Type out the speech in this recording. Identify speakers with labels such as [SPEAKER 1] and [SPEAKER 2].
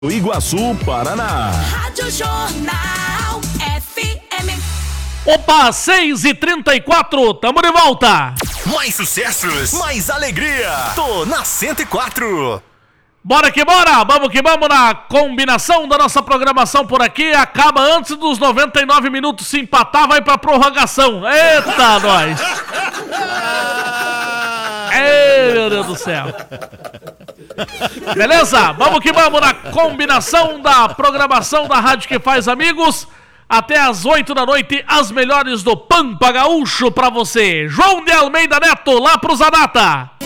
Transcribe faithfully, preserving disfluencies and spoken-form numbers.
[SPEAKER 1] Iguaçu, Paraná.
[SPEAKER 2] Rádio Jornal F M.
[SPEAKER 3] Opa, seis e trinta e quatro, tamo de volta.
[SPEAKER 1] Mais sucessos, mais alegria. Tô na cento e quatro.
[SPEAKER 3] Bora que bora, vamos que vamos na combinação da nossa programação por aqui. Acaba antes dos noventa e nove minutos, se empatar vai pra prorrogação. Eita, nós. Ei, meu Deus do céu. Beleza? Vamos que vamos na combinação da programação da Rádio que Faz Amigos. Até às oito da noite, as melhores do Pampa Gaúcho pra você. João de Almeida Neto, lá pro Zanata.